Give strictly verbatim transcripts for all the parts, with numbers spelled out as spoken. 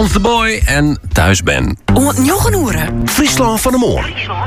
Hans de Boy en Thuis Ben. Om njochen oeren. Friesland van de Moor.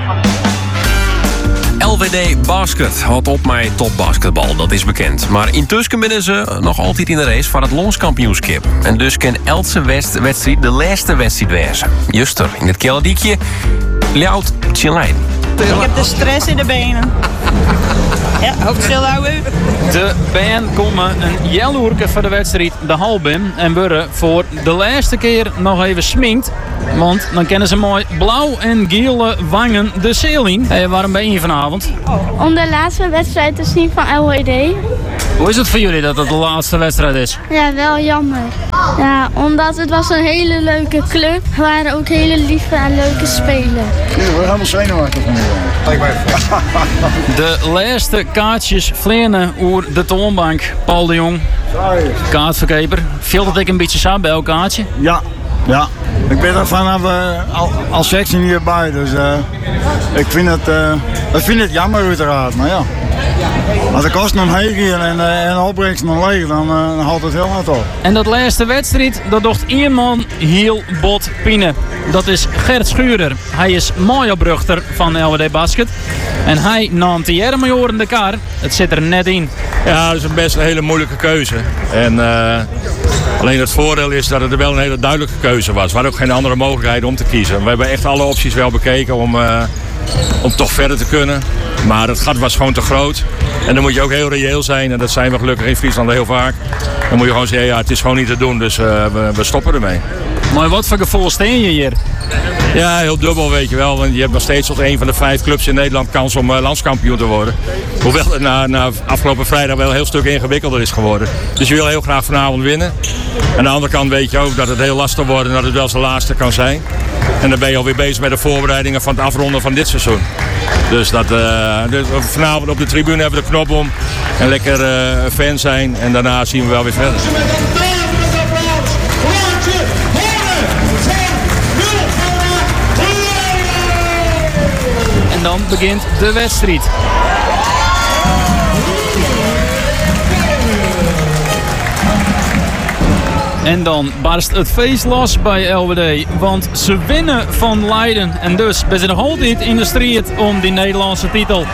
L W D Basket houdt op met topbasketbal, dat is bekend. Maar intussen binnen ze nog altijd in de race voor het landskampioenschap. En dus kan elke wedstrijd de laatste wedstrijd wezen. Juster, in het kelderdiekje, Ljout Tjinlijn. Ik heb de stress in de benen. Ja, hoofd stil houden. De band komen een jelloerke voor de wedstrijd de hal in en worden voor de laatste keer nog even sminkt. Want dan kennen ze mooi blauw en gele wangen de zeeling. Hey, waarom ben je vanavond? Om de laatste wedstrijd te zien van L W D. Hoe is het voor jullie dat het de laatste wedstrijd is? Ja, wel jammer. Ja, omdat het was een hele leuke club. Er waren ook hele lieve en leuke spelers. Ja, we gaan helemaal zenuwachtig van De laatste kaartjes vleenen over de toonbank. Paul de Jong, kaartverkeper. Viel dat ik een beetje samen bij elk kaartje? Ja, ja. Ik ben er vanaf uh, al, als sectie hierbij, dus uh, ik vind het, uh, ik vind het jammer uiteraard, maar ja. Als de kosten nog heen gaan en, uh, en de opbrengst nog leeg, dan, uh, dan houdt het heel hard op. En dat laatste wedstrijd, dat docht één man heel bot pinnen. Dat is Gert Schuurder. Hij is mooi opruchter van L W D Basket. En hij nam de jaren de kar. Het zit er net in. Ja, dat is een best een hele moeilijke keuze. En uh, alleen het voordeel is dat het er wel een hele duidelijke keuze was. Er waren ook geen andere mogelijkheden om te kiezen. We hebben echt alle opties wel bekeken om, uh, om toch verder te kunnen. Maar het gat was gewoon te groot. En dan moet je ook heel reëel zijn. En dat zijn we gelukkig in Friesland heel vaak. Dan moet je gewoon zeggen, ja, het is gewoon niet te doen. Dus uh, we, we stoppen ermee. Maar wat voor gevoel steen je hier? Ja, heel dubbel weet je wel. Want je hebt nog steeds tot een van de vijf clubs in Nederland kans om uh, landskampioen te worden. Hoewel het na, na afgelopen vrijdag wel een heel stuk ingewikkelder is geworden. Dus je wil heel graag vanavond winnen. Aan de andere kant weet je ook dat het heel lastig wordt en dat het wel zijn laatste kan zijn. En dan ben je alweer bezig met de voorbereidingen van het afronden van dit seizoen. Dus, dat, uh, dus vanavond op de tribune hebben we de knop om. En lekker uh, fan zijn. En daarna zien we wel weer verder. En dan begint de wedstrijd. En dan barst het feest los bij L W D, want ze winnen van Leiden. En dus zijn ze nog altijd in de strijd om die Nederlandse titel.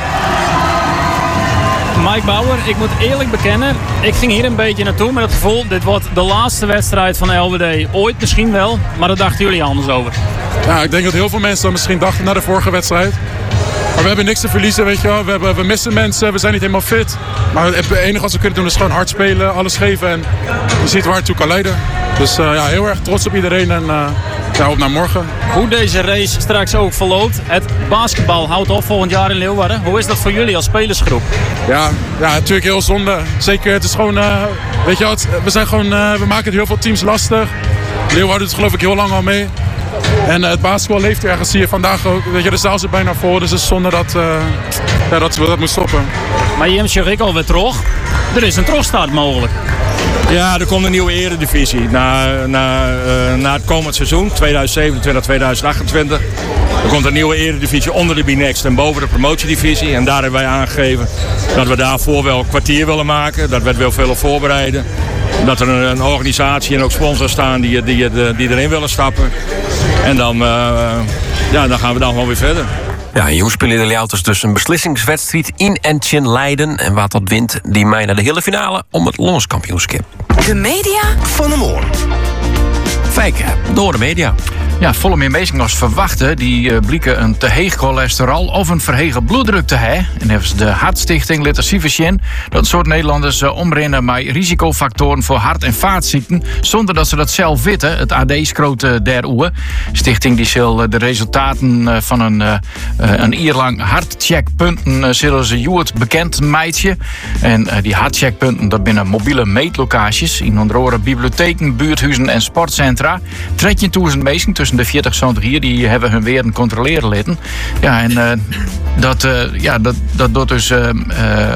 Mike Bauer, ik moet eerlijk bekennen, ik ging hier een beetje naartoe met het gevoel, dit wordt de laatste wedstrijd van L W D. Ooit misschien wel, maar daar dachten jullie anders over. Ja, ik denk dat heel veel mensen dan misschien dachten na de vorige wedstrijd. Maar we hebben niks te verliezen, weet je wel. We, hebben, we missen mensen, we zijn niet helemaal fit. Maar het enige wat we kunnen doen is gewoon hard spelen, alles geven. En je ziet waar het toe kan leiden. Dus uh, ja, heel erg trots op iedereen en uh, ja, op naar morgen. Hoe deze race straks ook verloopt. Het basketbal houdt op volgend jaar in Leeuwarden. Hoe is dat voor jullie als spelersgroep? Ja, ja natuurlijk heel zonde. Zeker, het is gewoon, uh, weet je wat, we zijn gewoon, uh, we maken het heel veel teams lastig. Leeuwarden doet geloof ik heel lang al mee. En uh, het basketbal leeft ergens, zie je vandaag ook. Weet je, de zaal zit bijna vol, dus het is zonde dat, uh, ja, dat we dat moeten stoppen. Maar je hebt je alweer terug. Er is een terugstart mogelijk. Ja, er komt een nieuwe eredivisie na, na, uh, na het komend seizoen, tweeduizend zevenentwintig tweeduizend achtentwintig. Er komt een nieuwe eredivisie onder de B-Next en boven de promotiedivisie. En daar hebben wij aangegeven dat we daarvoor wel een kwartier willen maken, dat we het wel veel voorbereiden. Dat er een, een organisatie en ook sponsors staan die, die, die, die erin willen stappen. En dan, uh, ja, dan gaan we dan gewoon weer verder. Ja, en jongens spelen de Ljouters dus een beslissingswedstrijd in en in Leiden. En wat dat wint, die mij naar de hele finale om het landskampioenschap. De media van de Moor. Fijke, door de media. Ja, volle meer mensen als verwachten. Die uh, blikken een te hoog cholesterol of een verhege bloeddruk te hebben. En hebben de Hartstichting liet zien dat een soort Nederlanders uh, omrennen met risicofactoren voor hart- en vaatziekten. Zonder dat ze dat zelf weten. Het A D schroot uh, der oe. Stichting die zal uh, de resultaten uh, van een, uh, uh, een jaar lang hartcheckpunten uh, zullen ze Joert bekend meidje. En uh, die hartcheckpunten dat binnen mobiele meetlocaties in onder andere bibliotheken, buurthuizen en sportcentra. drieduizend mensen tussen de veertig zondag hier, die hebben hun weer controleren laten. Ja, en uh, dat, uh, ja, dat, dat doet dus uh, uh,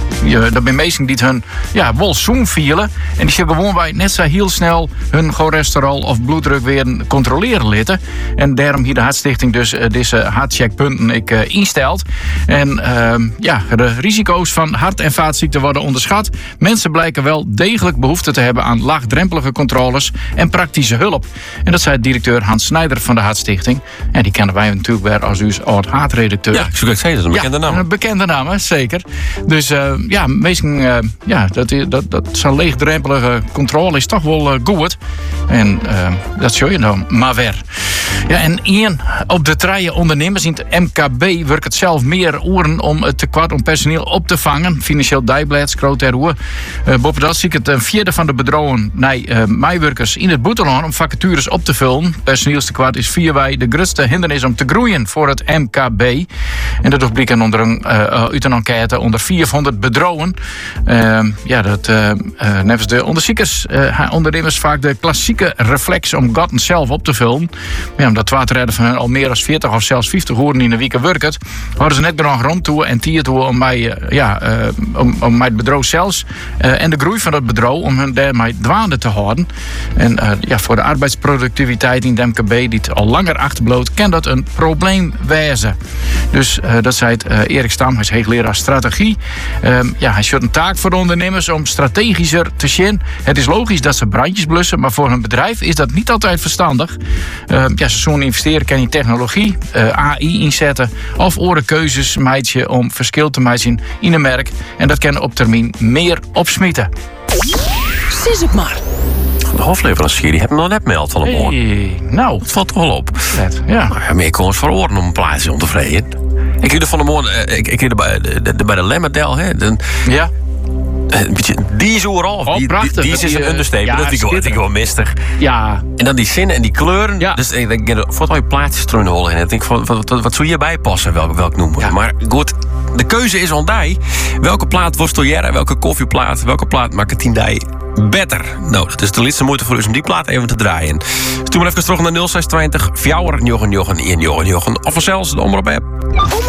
Je, dat zijn mensen die het hun ja, wel zoen vielen. En die zullen gewoon bij net zo heel snel hun cholesterol of bloeddruk weer controleren laten. En daarom hier de Hartstichting dus uh, deze hartcheckpunten ik uh, instelt. En uh, ja, de risico's van hart- en vaatziekten worden onderschat. Mensen blijken wel degelijk behoefte te hebben aan laagdrempelige controles en praktische hulp. En dat zei directeur Hans Snijder van de Hartstichting. En die kennen wij natuurlijk weer als uw oud-haatredacteur. Ja, ik zou het zeggen, dat is een bekende ja, naam. Een bekende naam, hè, zeker. Dus uh, ja, meestal, uh, ja, dat, dat, dat zo'n leegdrempelige controle is toch wel uh, goed. En uh, dat zul je dan maar weer. Ja, en één op de drie ondernemers in het M K B werkt het zelf meer uren om het tekort om personeel op te vangen. Financieel Dijblads, groot eroe. Uh, boven dat zie ik het een vierde van de bedrijven naar uh, mijwerkers in het boeteland om vacatures op te vullen. Personeelstekort is via wij de grootste hindernis om te groeien voor het M K B. En dat blijkt onder een, uh, uit een enquête onder vierhonderd bedrijven. Uh, ja, dat uh, uh, nevens de onderzoekers, uh, ondernemers vaak de klassieke reflex om gaten zelf op te vullen. Ja, omdat twee redden van hen al meer dan veertig of zelfs vijftig uur in de week werken, hadden ze net genoeg rond toe en tier toe om mij, uh, ja, uh, om, om mij het bedrijf zelfs uh, en de groei van dat bedrijf om hen daarmee dwaande te houden. En uh, ja, voor de arbeidsproductiviteit in de M K B die het al langer achterbloot, kan dat een probleem wezen. Dus uh, dat zei het uh, Erik Stam, hij is hoogleraar strategie. Uh, ja, hij zet een taak voor de ondernemers om strategischer te zien. Het is logisch dat ze brandjes blussen, maar voor hun bedrijf is dat niet altijd verstandig. Uh, ja, ze zullen investeren kan in technologie, uh, A I inzetten of oren keuzes meidje om verschil te maken in een merk. En dat kan op termijn meer opsmieten. Sis het maar. De hoofdleverancier die heeft me nog net meldt van een moord. Hey, nou, Het valt toch wel op. net, ja. Maar ja, meer kon ons veroordelen om een plaatsje om te vreden. Ik kreeg er van de morgen, ik kreeg er bij de, de, bij de Lemmerdel, hè. De, Ja. een beetje die is ooraf. Oh, die, prachtig. die, die is Die, een uh, understatement. ja, dat vind ik wel- vind ik wel mistig. Ja. En dan die zinnen en die kleuren. Ja. Dus ik denk, voor je plaatjes erin holen. En ik denk, wat, wat, wat, wat zou hierbij passen? Welk, welk noemen? Ja. Maar goed, de keuze is ondij. Welke plaat worstel jij? Welke koffieplaat? Welke plaat maakt het tien beter? Nou, dat is de laatste moeite voor u om die plaat even te draaien. Dus toen maar even terug naar nul zes twintig, vier, negen, negen, één, negen, negen. Of zelfs de omroep app.